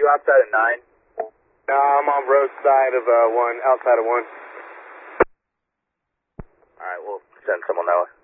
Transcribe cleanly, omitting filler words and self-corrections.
you outside of 9? No, I'm on road side of 1, outside of 1. Alright, we'll send someone that way.